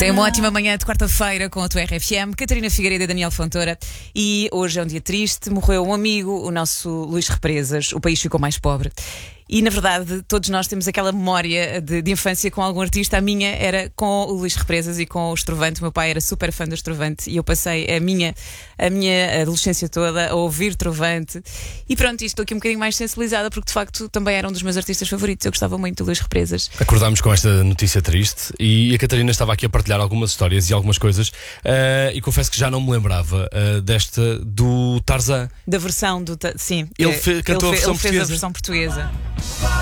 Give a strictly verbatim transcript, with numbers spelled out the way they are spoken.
Tem uma ótima manhã de quarta-feira com a tua R F M, Catarina Figueiredo e Daniel Fontoura. E hoje é um dia triste, morreu um amigo, o nosso Luís Represas. O país ficou mais pobre. E, na verdade, todos nós temos aquela memória de, de infância com algum artista. A minha era com o Luís Represas e com o Estrovante. O meu pai era super fã do Estrovante e eu passei a minha, a minha adolescência toda a ouvir Trovante. E pronto, e estou aqui um bocadinho mais sensibilizada porque, de facto, também era um dos meus artistas favoritos. Eu gostava muito do Luís Represas. Acordámos com esta notícia triste e a Catarina estava aqui a partilhar algumas histórias e algumas coisas uh, e confesso que já não me lembrava uh, desta do Tarzan. Da versão do... Sim, Ele fe- cantou ele fe- a versão ele fez portuguesa. a versão portuguesa.